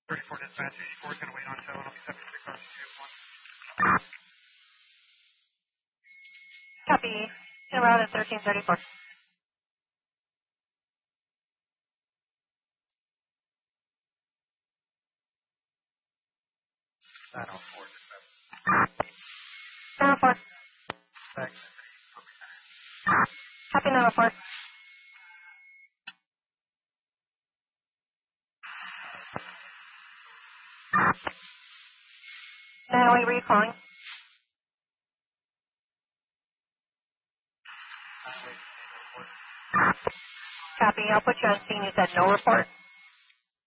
34 dispatch, 84 is going to wait on tail, and I'll be 73 across to 1. Copy. En route at 1334. 904 dispatch. 904. Thanks. Copy 904. Now, were you calling? Copy. I'll put you on scene. You said no report.